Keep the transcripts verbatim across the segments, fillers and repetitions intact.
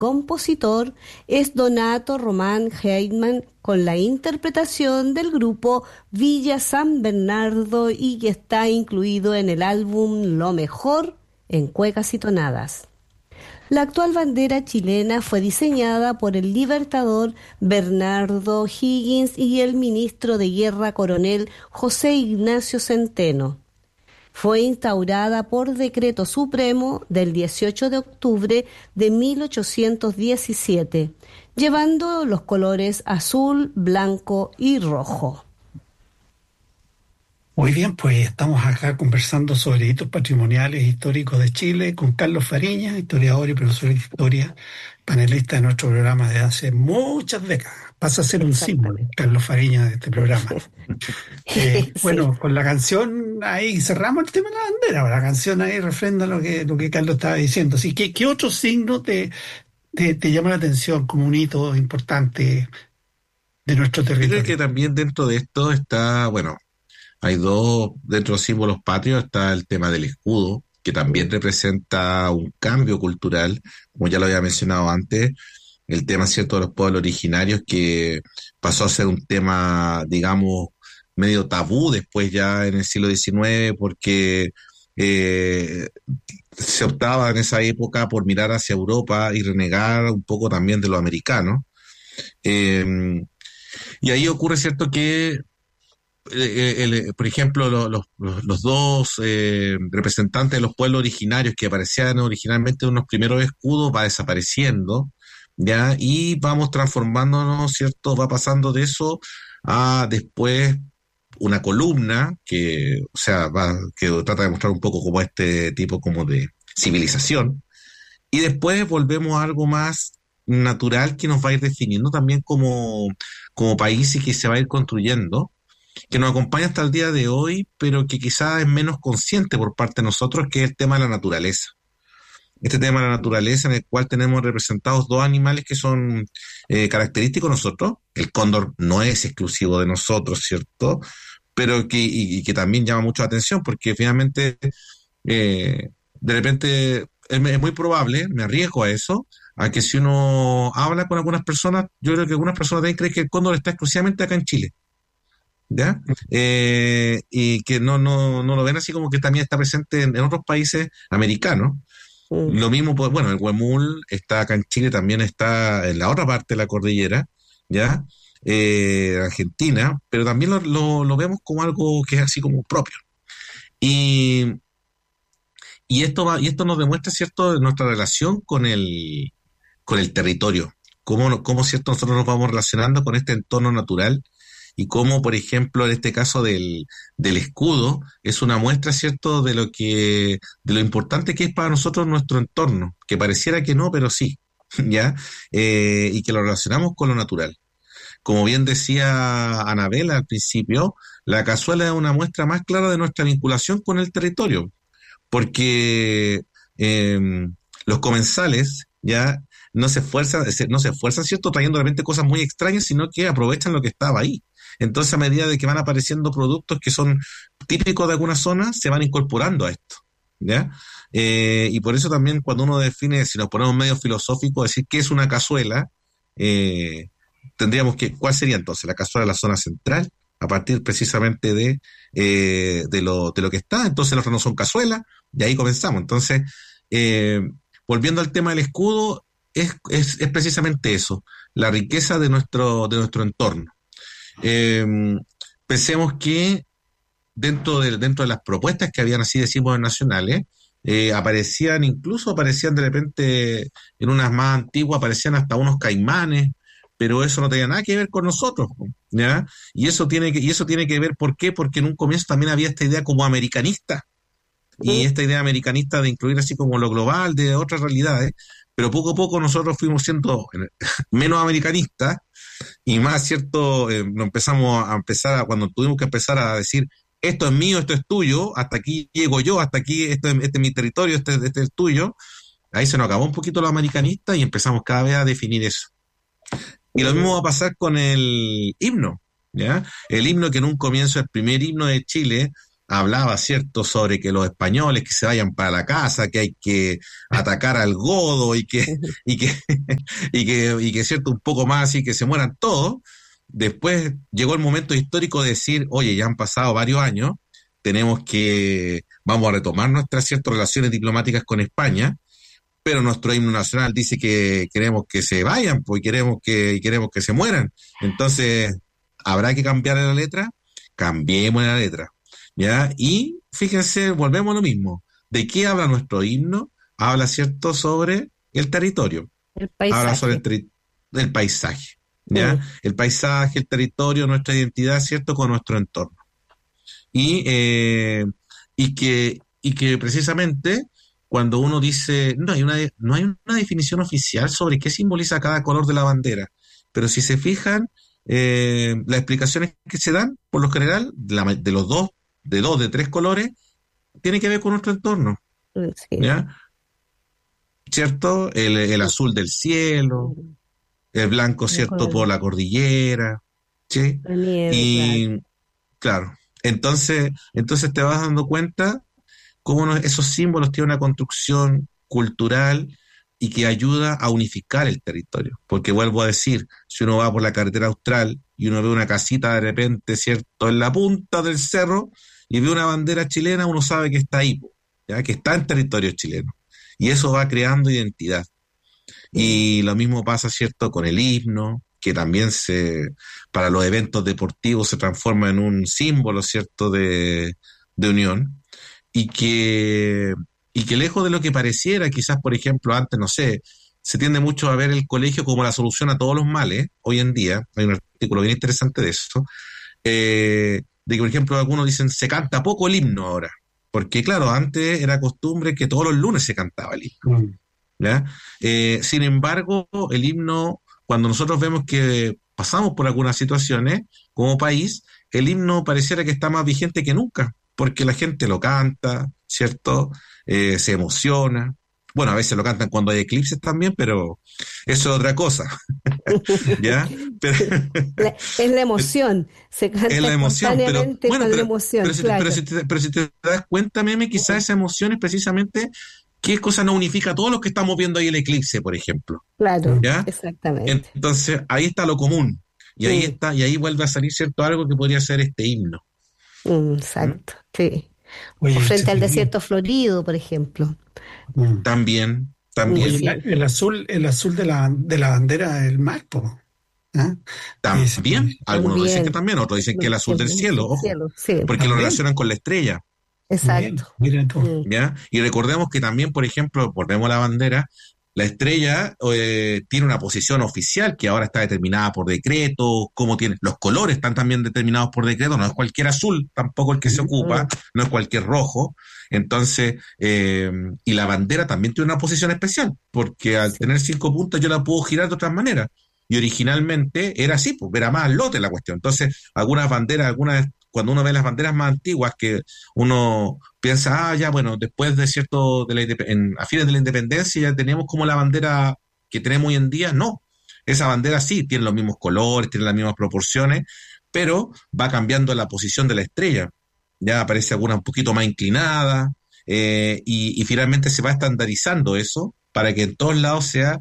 compositor, es Donato Román Heitman con la interpretación del grupo Villa San Bernardo y que está incluido en el álbum Lo Mejor en Cuecas y Tonadas. La actual bandera chilena fue diseñada por el libertador Bernardo Higgins y el ministro de Guerra coronel José Ignacio Centeno. Fue instaurada por decreto supremo del dieciocho de octubre de mil ochocientos diecisiete, llevando los colores azul, blanco y rojo. Muy bien, pues estamos acá conversando sobre hitos patrimoniales históricos de Chile con Carlos Fariña, historiador y profesor de historia, panelista de nuestro programa de hace muchas décadas. Pasa a ser un símbolo, Carlos Fariña, de este programa. Eh, Sí. bueno, con la canción ahí cerramos el tema de la bandera. La canción ahí refrenda lo que, lo que Carlos estaba diciendo. Así que, ¿qué otros signos te, te, te llama la atención como un hito importante de nuestro Yo creo territorio? que también dentro de esto está, bueno, hay dos, dentro de los símbolos patrios está el tema del escudo, que también representa un cambio cultural, como ya lo había mencionado antes, el tema, cierto, de los pueblos originarios, que pasó a ser un tema, digamos, medio tabú después ya en el siglo diecinueve, porque eh, se optaba en esa época por mirar hacia Europa y renegar un poco también de lo americano. Eh, y ahí ocurre, cierto, que eh, el- el- por ejemplo, lo- los, los- los dos eh, representantes de los pueblos originarios que aparecían originalmente en unos primeros escudos va desapareciendo, ¿ya? Y vamos transformándonos, ¿cierto? Va pasando de eso a después una columna que, o sea, va, que trata de mostrar un poco como este tipo como de civilización. Y después volvemos a algo más natural que nos va a ir definiendo también como, como país y que se va a ir construyendo, que nos acompaña hasta el día de hoy, pero que quizás es menos consciente por parte de nosotros, que es el tema de la naturaleza. Este tema de la naturaleza en el cual tenemos representados dos animales que son eh, característicos de nosotros. El cóndor no es exclusivo de nosotros, ¿cierto? Pero que, y, y que también llama mucho la atención porque finalmente eh, de repente es, es muy probable, me arriesgo a eso, a que si uno habla con algunas personas, yo creo que algunas personas también creen que el cóndor está exclusivamente acá en Chile. ¿Ya? Eh, y que no, no, no lo ven así como que también está presente en, en otros países americanos. Mm. Lo mismo, pues, bueno, el huemul está acá en Chile, también está en la otra parte de la cordillera, ¿ya? Eh, Argentina, pero también lo, lo, lo vemos como algo que es así como propio. Y, y esto va, y esto nos demuestra, ¿cierto?, nuestra relación con el, con el territorio. Cómo, cómo, ¿cierto?, nosotros nos vamos relacionando con este entorno natural y cómo, por ejemplo, en este caso del, del escudo, es una muestra, ¿cierto?, de lo que, de lo importante que es para nosotros nuestro entorno, que pareciera que no, pero sí, ¿ya? Eh, y que lo relacionamos con lo natural. Como bien decía Anabela al principio, la cazuela es una muestra más clara de nuestra vinculación con el territorio, porque eh, los comensales ya no se esfuerzan, no se esfuerzan, ¿cierto?, trayendo de repente cosas muy extrañas, sino que aprovechan lo que estaba ahí. Entonces, a medida de que van apareciendo productos que son típicos de alguna zona, se van incorporando a esto, ¿ya? Eh, y por eso también cuando uno define, si nos ponemos medio filosófico, decir qué es una cazuela, eh, tendríamos que, ¿cuál sería entonces? La cazuela de la zona central, a partir precisamente de, eh, de, lo, de lo que está. Entonces los no son cazuelas, y ahí comenzamos. Entonces, eh, volviendo al tema del escudo, es, es, es precisamente eso, la riqueza de nuestro, de nuestro entorno. Eh, Pensemos que dentro de, dentro de las propuestas que habían así de símbolos nacionales, eh, aparecían, incluso aparecían de repente, en unas más antiguas, aparecían hasta unos caimanes, pero eso no tenía nada que ver con nosotros, ¿ya? Y eso tiene que, y eso tiene que ver, ¿por qué? Porque en un comienzo también había esta idea como americanista, y esta idea americanista de incluir así como lo global, de otras realidades, pero poco a poco nosotros fuimos siendo menos americanistas y más, ¿cierto? Eh, nos empezamos a empezar a, cuando tuvimos que empezar a decir, esto es mío, esto es tuyo, hasta aquí llego yo, hasta aquí, esto es, este es mi territorio, este, este es el tuyo, ahí se nos acabó un poquito lo americanista y empezamos cada vez a definir eso. Y lo mismo va a pasar con el himno, ¿ya? El himno que en un comienzo, el primer himno de Chile, hablaba, ¿cierto?, sobre que los españoles que se vayan para la casa, que hay que atacar al godo y que, y que, y que, y que, cierto, un poco más y que se mueran todos. Después llegó el momento histórico de decir, oye, ya han pasado varios años, tenemos que, vamos a retomar nuestras ciertas relaciones diplomáticas con España, pero nuestro himno nacional dice que queremos que se vayan, pues queremos que, queremos que se mueran. Entonces, ¿habrá que cambiar la letra? Cambiemos la letra, ¿ya? Y fíjense, volvemos a lo mismo. ¿De qué habla nuestro himno? Habla, ¿cierto?, sobre el territorio. El Habla sobre el, paisaje. teri- el paisaje, ¿ya? Mm. El paisaje, el territorio, nuestra identidad, ¿cierto?, con nuestro entorno. Y, eh, y que, y que precisamente cuando uno dice, no hay una, de- no hay una definición oficial sobre qué simboliza cada color de la bandera, pero si se fijan, eh, las explicaciones que se dan, por lo general, de, la ma- de los dos, de dos, de tres colores, tiene que ver con nuestro entorno, Sí. ¿ya? ¿Cierto? El, el azul del cielo, el blanco, El ¿cierto?, color por la cordillera, ¿sí? de nieve, claro. Y claro, entonces, entonces te vas dando cuenta cómo uno- esos símbolos tienen una construcción cultural y que ayuda a unificar el territorio. Porque vuelvo a decir, si uno va por la carretera austral y uno ve una casita de repente, ¿cierto?, en la punta del cerro y ve una bandera chilena, uno sabe que está ahí, po, ¿ya? Que está en territorio chileno. Y eso va creando identidad. Mm. Y lo mismo pasa, ¿cierto?, con el himno, que también se, para los eventos deportivos se transforma en un símbolo, ¿cierto?, de, de unión. Y que, y que lejos de lo que pareciera, quizás, por ejemplo, antes, no sé, se tiende mucho a ver el colegio como la solución a todos los males. Hoy en día, hay un artículo bien interesante de eso, eh, de que, por ejemplo, algunos dicen, se canta poco el himno ahora. Porque, claro, antes era costumbre que todos los lunes se cantaba el himno. Mm. ¿Ya? Eh, sin embargo, el himno, cuando nosotros vemos que pasamos por algunas situaciones como país, el himno pareciera que está más vigente que nunca, porque la gente lo canta, ¿cierto? Eh, se emociona. Bueno, a veces lo cantan cuando hay eclipses también, pero eso es otra cosa, ¿ya? Pero, La- es la emoción, se es canta la emoción, pero espontáneamente bueno, con la pero, emoción, pero, si te, pero, claro. si te, pero si te das cuenta, Meme, quizás esa emoción es precisamente qué cosa nos unifica a todos los que estamos viendo ahí el eclipse, por ejemplo, Claro, Mm. ¿ya? exactamente. Entonces, ahí está lo común, y ahí Mm, está, y ahí vuelve a salir, ¿cierto?, algo que podría ser este himno. mm, ¿Mm? exacto, sí. O Oye, frente al entretenido. desierto florido, por ejemplo. Mm. También, Mm, Oye, también, la- sí, el azul, el azul de la, de la bandera del mar, po, ¿ah? Ese, también, algunos lo dicen que también. también, otros dicen que Lo el que azul del es cielo, el ojo, cielo, sí, porque lo también, relacionan con la estrella. exacto. bien, mira tú. Mm, ¿Ya? Y recordemos que también, por ejemplo, volvemos a la bandera, la estrella eh, tiene una posición oficial que ahora está determinada por decreto, como tiene, los colores están también determinados por decreto, no es cualquier azul, tampoco el que se ocupa, mm, no es cualquier rojo. Entonces, eh, y la bandera también tiene una posición especial, porque al sí, tener cinco puntos yo la puedo girar de otras maneras. Y originalmente era así, pues era más al lote la cuestión. Entonces, algunas banderas, algunas, cuando uno ve las banderas más antiguas, que uno piensa, ah, ya, bueno, después de cierto, de la, indep- en, a fines de la independencia ya tenemos como la bandera que tenemos hoy en día. No, esa bandera sí tiene los mismos colores, tiene las mismas proporciones, pero va cambiando la posición de la estrella. Ya aparece alguna un poquito más inclinada, eh, y, y finalmente se va estandarizando eso para que en todos lados sea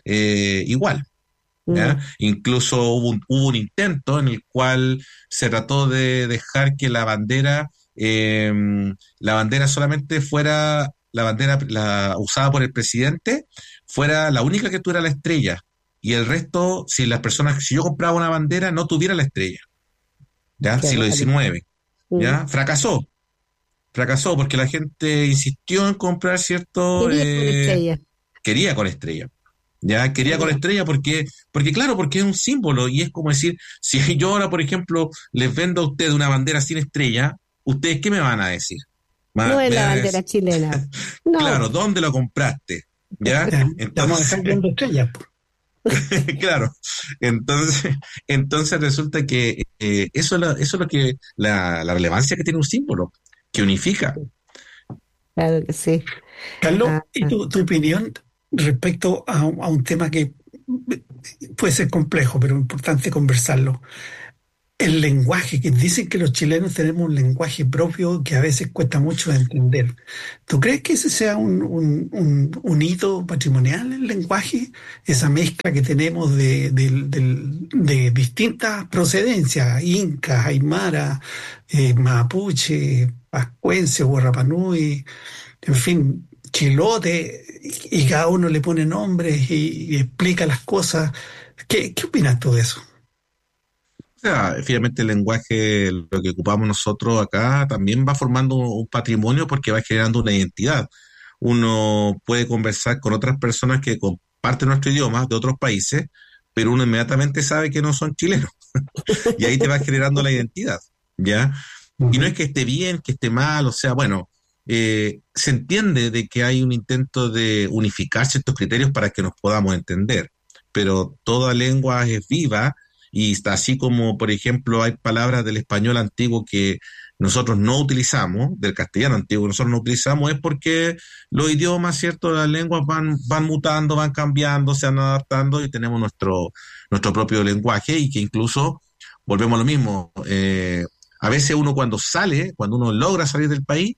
eh, igual. ¿Ya? mm, Incluso hubo un, hubo un intento en el cual se trató de dejar que la bandera, eh, la bandera solamente fuera, la bandera la, usada por el presidente, fuera la única que tuviera la estrella. Y el resto, si las personas, si yo compraba una bandera, no tuviera la estrella. ¿Ya? qué Siglo raro. diecinueve. Mm. ¿Ya? Fracasó. Fracasó porque la gente insistió en comprar cierto, Quería con eh, estrella. quería con estrella. Ya quería con Ya, estrella porque, porque claro, porque es un símbolo y es como decir, si yo ahora, por ejemplo, les vendo a ustedes una bandera sin estrella, ¿ustedes qué me van a decir? no Ma- es me la van a bandera decir, chilena. No. claro, ¿dónde lo compraste? ¿Ya? Te, te vamos a Entonces, dejar viendo estrellas, po. claro, entonces, entonces resulta que eh, eso, es lo, eso es lo que, la, la relevancia que tiene un símbolo, que unifica. Claro que sí. Carlos, Ah, ¿y ah. tu, tu opinión respecto a, un a un tema que puede ser complejo, pero importante conversarlo? el lenguaje, que dicen que los chilenos tenemos un lenguaje propio que a veces cuesta mucho de entender. ¿Tú crees que ese sea un, un, un, un hito patrimonial, el lenguaje? Esa mezcla que tenemos de, de, de, de distintas procedencias, incas, aymara, eh, mapuche, pascuense, guarrapanui, en fin, chilote, y, y cada uno le pone nombres y, y explica las cosas. ¿Qué, qué opinas tú de eso? O sea, finalmente el lenguaje, lo que ocupamos nosotros acá, también va formando un patrimonio porque va generando una identidad. Uno puede conversar con otras personas que comparten nuestro idioma de otros países, pero uno inmediatamente sabe que no son chilenos. Y ahí te va generando la identidad, ¿ya? Y no es que esté bien, que esté mal, o sea, bueno, eh, se entiende de que hay un intento de unificar ciertos criterios para que nos podamos entender, pero toda lengua es viva y está así como, por ejemplo, hay palabras del español antiguo que nosotros no utilizamos, del castellano antiguo que nosotros no utilizamos, es porque los idiomas, ¿cierto? Las lenguas van, van mutando, van cambiando, se van adaptando y tenemos nuestro, nuestro propio lenguaje y que incluso, volvemos a lo mismo, eh, a veces uno cuando sale, cuando uno logra salir del país,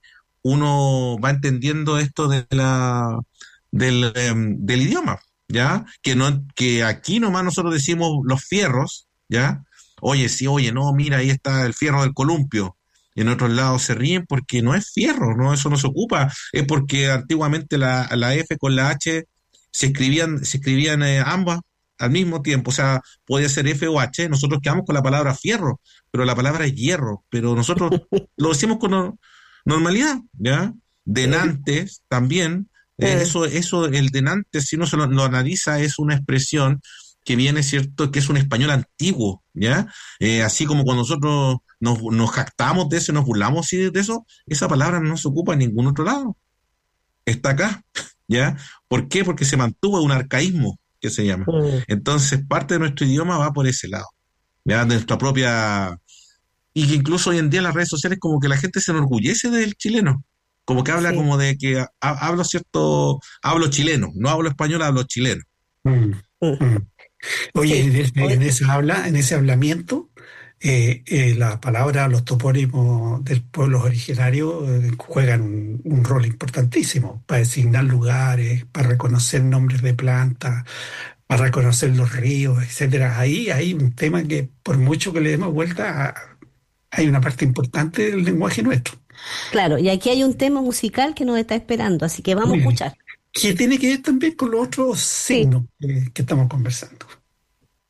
uno va entendiendo esto de la, del, em, del idioma, ¿ya? Que no, que aquí nomás nosotros decimos los fierros, ¿ya? Oye, sí, oye, no, mira, ahí está el fierro del columpio. Y en otros lados se ríen porque no es fierro, no, eso no se ocupa. Es porque antiguamente la, la F con la H se escribían, se escribían eh, ambas al mismo tiempo, o sea, podía ser F o H, nosotros quedamos con la palabra fierro, pero la palabra es hierro, pero nosotros lo decimos con no- normalidad, ¿ya? Denantes también, eh, Eh, eso, eso, el denantes, si uno se lo, lo analiza, es una expresión que viene, ¿cierto?, que es un español antiguo, ¿ya? Eh, así como cuando nosotros nos, nos jactamos de eso, nos burlamos sí, de eso, esa palabra no se ocupa en ningún otro lado, está acá, ¿ya? ¿Por qué? Porque se mantuvo un arcaísmo que se llama. mm. Entonces, parte de nuestro idioma va por ese lado, ¿ya? De nuestra propia... Y que incluso hoy en día en las redes sociales como que la gente se enorgullece del chileno, como que habla Sí. como de que ha- hablo cierto, hablo chileno, no hablo español, hablo chileno. Mm, Mm. mm. Oye, Sí. en ese, Hoy- en ese habla, en ese hablamiento, eh, eh, la palabra, los topónimos del pueblo originario eh, juegan un, un rol importantísimo para designar lugares, para reconocer nombres de plantas, para reconocer los ríos, etcétera. Ahí hay un tema que, por mucho que le demos vuelta, a- hay una parte importante del lenguaje nuestro. claro, y aquí hay un tema musical que nos está esperando, así que vamos a Muy bien. escuchar. Que tiene que ver también con los otros Sí. signos que que estamos conversando.